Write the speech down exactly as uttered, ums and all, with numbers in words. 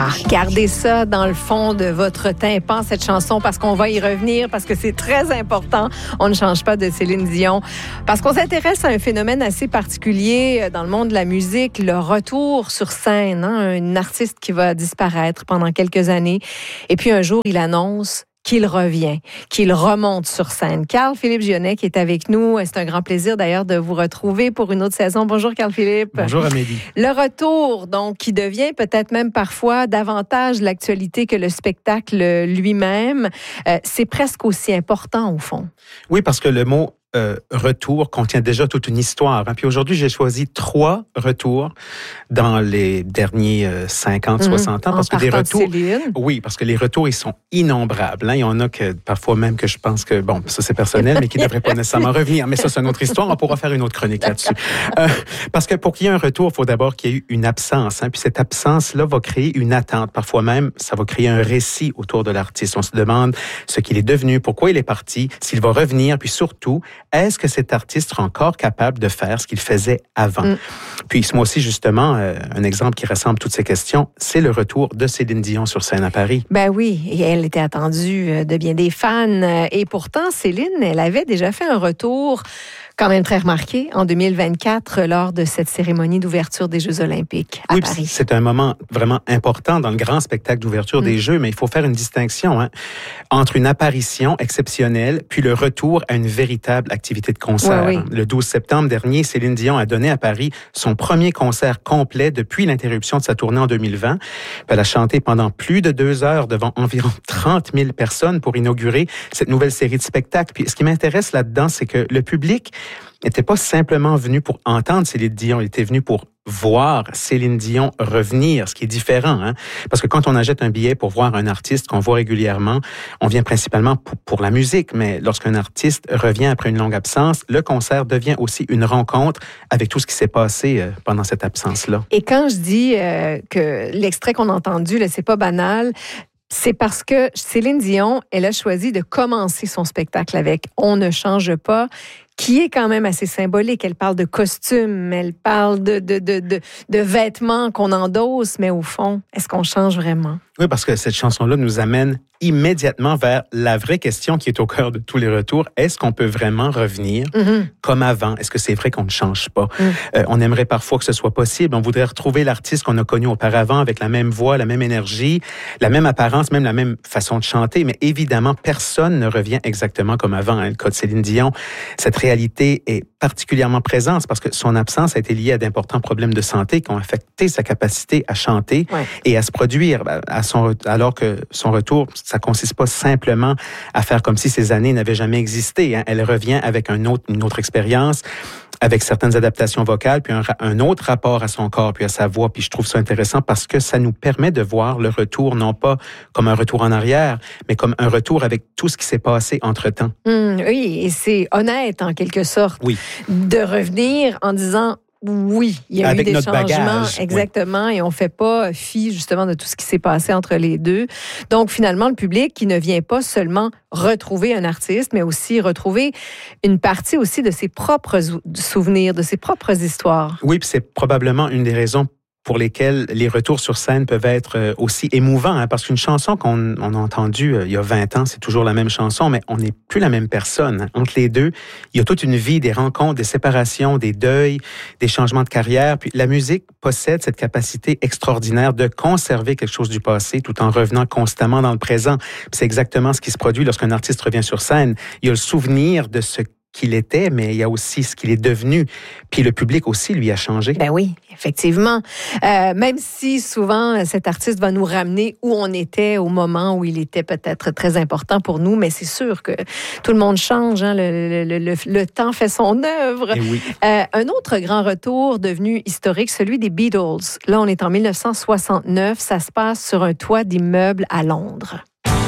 Gardez ça dans le fond de votre tympan, cette chanson, parce qu'on va y revenir, parce que c'est très important. On ne change pas de Céline Dion. Parce qu'on s'intéresse à un phénomène assez particulier dans le monde de la musique, le retour sur scène. Hein? Un artiste qui va disparaître pendant quelques années. Et puis un jour, il annonce qu'il revient, qu'il remonte sur scène. Carl-Philippe Gionnet qui est avec nous. C'est un grand plaisir d'ailleurs de vous retrouver pour une autre saison. Bonjour Carl-Philippe. Bonjour Amélie. Le retour, donc, qui devient peut-être même parfois davantage l'actualité que le spectacle lui-même, euh, c'est presque aussi important au fond. Oui, parce que le mot Euh, retour contient déjà toute une histoire. Hein. Puis aujourd'hui, j'ai choisi trois retours dans les derniers euh, cinquante, soixante ans. Mmh, parce que des retours. De oui, parce que les retours, ils sont innombrables. Hein. Il y en a que parfois même que je pense que, bon, ça c'est personnel, mais qui ne devraient pas nécessairement revenir. Mais ça, c'est une autre histoire. On pourra faire une autre chronique là-dessus. Euh, parce que pour qu'il y ait un retour, il faut d'abord qu'il y ait eu une absence. Hein. Puis cette absence-là va créer une attente. Parfois même, ça va créer un récit autour de l'artiste. On se demande ce qu'il est devenu, pourquoi il est parti, s'il va revenir, puis surtout, est-ce que cet artiste sera encore capable de faire ce qu'il faisait avant? Mm. Puis, moi aussi, justement, euh, un exemple qui rassemble toutes ces questions, c'est le retour de Céline Dion sur scène à Paris. Ben oui, et elle était attendue de bien des fans. Et pourtant, Céline, elle avait déjà fait un retour quand même très remarqué en deux mille vingt-quatre lors de cette cérémonie d'ouverture des Jeux olympiques à oui, Paris. C'est un moment vraiment important dans le grand spectacle d'ouverture mm. des Jeux, mais il faut faire une distinction hein, entre une apparition exceptionnelle puis le retour à une véritable activité de concert. Oui, oui. Le douze septembre dernier, Céline Dion a donné à Paris son premier concert complet depuis l'interruption de sa tournée en deux mille vingt. Elle a chanté pendant plus de deux heures devant environ trente mille personnes pour inaugurer cette nouvelle série de spectacles. Puis ce qui m'intéresse là-dedans, c'est que le public n'était pas simplement venu pour entendre Céline Dion, il était venu pour voir Céline Dion revenir, ce qui est différent. Hein? Parce que quand on achète un billet pour voir un artiste qu'on voit régulièrement, on vient principalement pour, pour la musique, mais lorsqu'un artiste revient après une longue absence, le concert devient aussi une rencontre avec tout ce qui s'est passé euh, pendant cette absence-là. Et quand je dis euh, que l'extrait qu'on a entendu, là, c'est pas banal, c'est parce que Céline Dion, elle a choisi de commencer son spectacle avec « On ne change pas », qui est quand même assez symbolique. Elle parle de costumes, elle parle de, de, de, de, de vêtements qu'on endosse, mais au fond, est-ce qu'on change vraiment? Oui, parce que cette chanson-là nous amène immédiatement vers la vraie question qui est au cœur de tous les retours. Est-ce qu'on peut vraiment revenir mm-hmm. comme avant? Est-ce que c'est vrai qu'on ne change pas? Mm. Euh, on aimerait parfois que ce soit possible. On voudrait retrouver l'artiste qu'on a connu auparavant avec la même voix, la même énergie, la même apparence, même la même façon de chanter. Mais évidemment, personne ne revient exactement comme avant. Hein. Le cas de Céline Dion, cette réalité est particulièrement présente parce que son absence a été liée à d'importants problèmes de santé qui ont affecté sa capacité à chanter ouais. et à se produire. À son, alors que son retour, ça consiste pas simplement à faire comme si ces années n'avaient jamais existé. Hein. Elle revient avec un autre, une autre expérience, avec certaines adaptations vocales, puis un, un autre rapport à son corps, puis à sa voix. Puis je trouve ça intéressant parce que ça nous permet de voir le retour, non pas comme un retour en arrière, mais comme un retour avec tout ce qui s'est passé entre-temps. Mmh, oui, et c'est honnête en quelque sorte oui. de revenir en disant... Oui, il y a Avec eu des notre changements, bagage, exactement, oui. Et on ne fait pas fi justement de tout ce qui s'est passé entre les deux. Donc finalement, le public qui ne vient pas seulement retrouver un artiste, mais aussi retrouver une partie aussi de ses propres souvenirs, de ses propres histoires. Oui, puis c'est probablement une des raisons pour lesquels les retours sur scène peuvent être aussi émouvants. Hein, parce qu'une chanson qu'on on a entendue euh, il y a vingt ans, c'est toujours la même chanson, mais on n'est plus la même personne. Hein. Entre les deux, il y a toute une vie, des rencontres, des séparations, des deuils, des changements de carrière. Puis la musique possède cette capacité extraordinaire de conserver quelque chose du passé tout en revenant constamment dans le présent. Puis c'est exactement ce qui se produit lorsqu'un artiste revient sur scène. Il y a le souvenir de ce qu'il était, mais il y a aussi ce qu'il est devenu. Puis le public aussi lui a changé. Ben oui, effectivement. Euh, même si souvent cet artiste va nous ramener où on était au moment où il était peut-être très important pour nous, mais c'est sûr que tout le monde change. Hein? Le, le, le, le temps fait son œuvre. Et oui. Euh, un autre grand retour devenu historique, celui des Beatles. Là, on est en dix-neuf cent soixante-neuf. Ça se passe sur un toit d'immeuble à Londres.